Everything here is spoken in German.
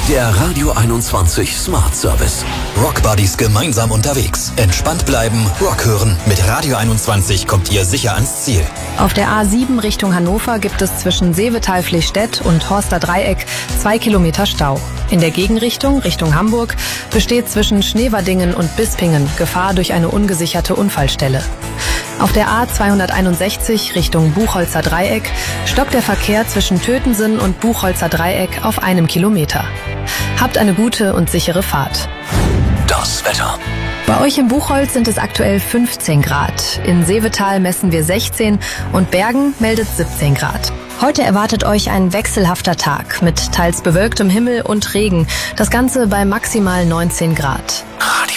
Der Radio 21 Smart Service. Rockbuddies gemeinsam unterwegs. Entspannt bleiben, Rock hören. Mit Radio 21 kommt ihr sicher ans Ziel. Auf der A7 Richtung Hannover gibt es zwischen Seevetal-Flechstädt und Horster Dreieck 2 Kilometer Stau. In der Gegenrichtung, Richtung Hamburg, besteht zwischen Schneverdingen und Bispingen Gefahr durch eine ungesicherte Unfallstelle. Auf der A261 Richtung Buchholzer Dreieck stockt der Verkehr zwischen Tötensen und Buchholzer Dreieck auf 1 Kilometer. Habt eine gute und sichere Fahrt. Das Wetter. Bei euch in Buchholz sind es aktuell 15 Grad. In Seevetal messen wir 16 und Bergen meldet 17 Grad. Heute erwartet euch ein wechselhafter Tag mit teils bewölktem Himmel und Regen. Das Ganze bei maximal 19 Grad.